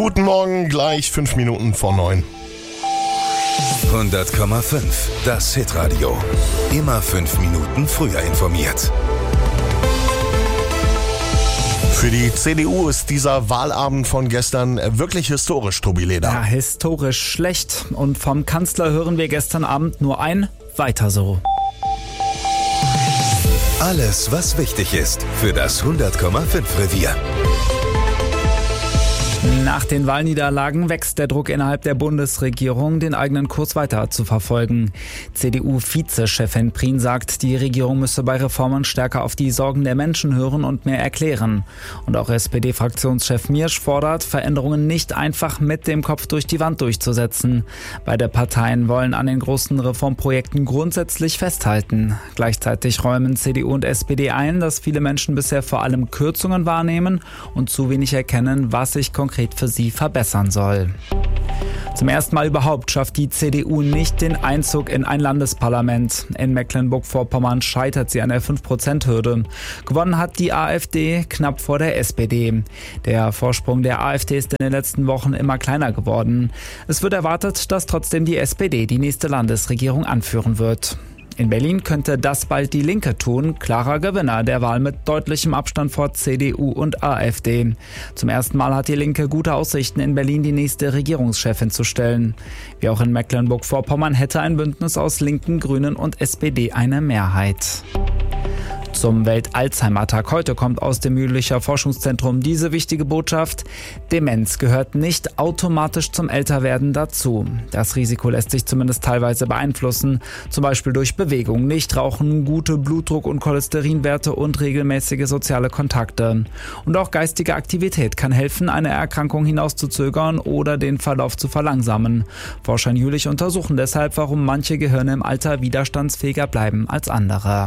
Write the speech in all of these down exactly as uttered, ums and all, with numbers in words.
Guten Morgen, gleich fünf Minuten vor neun. hundert Komma fünf, das Hitradio. Immer fünf Minuten früher informiert. Für die C D U ist dieser Wahlabend von gestern wirklich historisch, Tobi Leder. Ja, historisch schlecht. Und vom Kanzler hören wir gestern Abend nur ein Weiter so. Alles, was wichtig ist für das hundert Komma fünf Revier. Nach den Wahlniederlagen wächst der Druck innerhalb der Bundesregierung, den eigenen Kurs weiter zu verfolgen. C D U-Vizechefin Prien sagt, die Regierung müsse bei Reformen stärker auf die Sorgen der Menschen hören und mehr erklären. Und auch S P D-Fraktionschef Miersch fordert, Veränderungen nicht einfach mit dem Kopf durch die Wand durchzusetzen. Beide Parteien wollen an den großen Reformprojekten grundsätzlich festhalten. Gleichzeitig räumen C D U und S P D ein, dass viele Menschen bisher vor allem Kürzungen wahrnehmen und zu wenig erkennen, was sich konkret für sie verbessern soll. Zum ersten Mal überhaupt schafft die C D U nicht den Einzug in ein Landesparlament. In Mecklenburg-Vorpommern scheitert sie an der fünf Prozent Hürde. Gewonnen hat die AfD knapp vor der S P D. Der Vorsprung der AfD ist in den letzten Wochen immer kleiner geworden. Es wird erwartet, dass trotzdem die S P D die nächste Landesregierung anführen wird. In Berlin könnte das bald die Linke tun. Klarer Gewinner der Wahl mit deutlichem Abstand vor C D U und AfD. Zum ersten Mal hat die Linke gute Aussichten, in Berlin die nächste Regierungschefin zu stellen. Wie auch in Mecklenburg-Vorpommern hätte ein Bündnis aus Linken, Grünen und S P D eine Mehrheit. Zum Welt-Alzheimer-Tag heute kommt aus dem Mühlicher Forschungszentrum diese wichtige Botschaft: Demenz gehört nicht automatisch zum Älterwerden dazu. Das Risiko lässt sich zumindest teilweise beeinflussen, zum Beispiel durch Bewegung, Nichtrauchen, gute Blutdruck- und Cholesterinwerte und regelmäßige soziale Kontakte. Und auch geistige Aktivität kann helfen, eine Erkrankung hinauszuzögern oder den Verlauf zu verlangsamen. Forscher in Jülich untersuchen deshalb, warum manche Gehirne im Alter widerstandsfähiger bleiben als andere.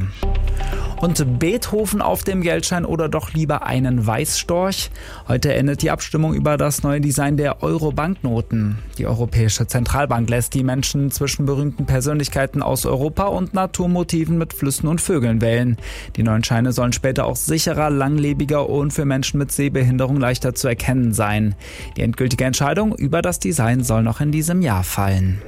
Und Beethoven auf dem Geldschein oder doch lieber einen Weißstorch? Heute endet die Abstimmung über das neue Design der Euro-Banknoten. Die Europäische Zentralbank lässt die Menschen zwischen berühmten Persönlichkeiten aus Europa und Naturmotiven mit Flüssen und Vögeln wählen. Die neuen Scheine sollen später auch sicherer, langlebiger und für Menschen mit Sehbehinderung leichter zu erkennen sein. Die endgültige Entscheidung über das Design soll noch in diesem Jahr fallen.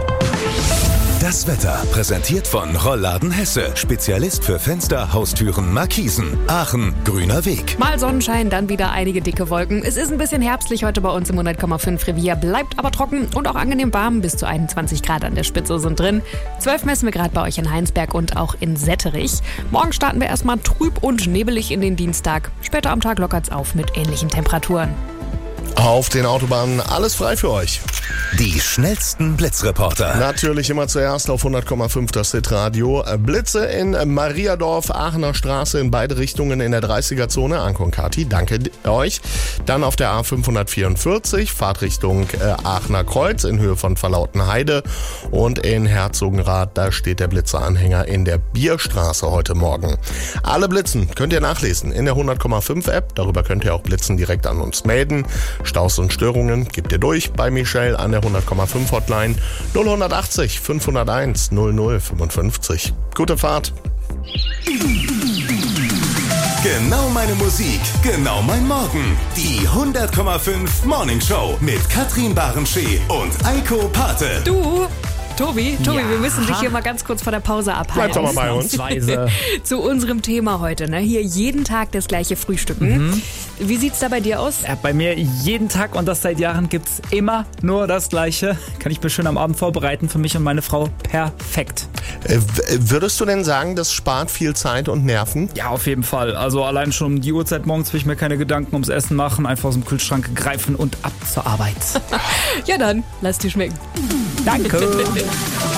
Das Wetter präsentiert von Rollladen Hesse. Spezialist für Fenster, Haustüren, Markisen. Aachen, grüner Weg. Mal Sonnenschein, dann wieder einige dicke Wolken. Es ist ein bisschen herbstlich heute bei uns im hundert Komma fünf Revier. Bleibt aber trocken und auch angenehm warm. Bis zu einundzwanzig Grad an der Spitze sind drin. zwölf messen wir gerade bei euch in Heinsberg und auch in Setterich. Morgen starten wir erstmal trüb und nebelig in den Dienstag. Später am Tag lockert es auf mit ähnlichen Temperaturen. Auf den Autobahnen alles frei für euch. Die schnellsten Blitzreporter. Natürlich immer zuerst auf hundert Komma fünf das Hitradio. Blitze in Mariadorf, Aachener Straße in beide Richtungen in der dreißiger-Zone. Anko und Kati, danke euch. Dann auf der A fünfhundertvierundvierzig, Fahrtrichtung Aachener Kreuz in Höhe von Verlautenheide. Und in Herzogenrath, da steht der Blitzeranhänger in der Bierstraße heute Morgen. Alle Blitzen könnt ihr nachlesen in der hundert Komma fünf App. Darüber könnt ihr auch Blitzen direkt an uns melden. Staus und Störungen gebt ihr durch bei Michelle an der hundert Komma fünf Hotline null achtzig fünfhunderteins null null fünfundfünfzig. Gute Fahrt. Genau meine Musik, genau mein Morgen. Die hundert Komma fünf Morning Show mit Katrin Barenschee und Eiko Pate. Du, Tobi, Tobi, Ja. wir müssen dich hier mal ganz kurz vor der Pause abhalten. Bleibt doch mal bei uns. Weise. Zu unserem Thema heute, ne? Hier jeden Tag das gleiche Frühstücken. Mhm. Wie sieht's da bei dir aus? Ja, bei mir jeden Tag und das seit Jahren gibt's immer nur das Gleiche. Kann ich mir schön am Abend vorbereiten, für mich und meine Frau perfekt. Äh, w- würdest du denn sagen, das spart viel Zeit und Nerven? Ja, auf jeden Fall. Also allein schon um die Uhrzeit morgens will ich mir keine Gedanken ums Essen machen, einfach aus dem Kühlschrank greifen und ab zur Arbeit. Ja dann, lass dir schmecken. Danke.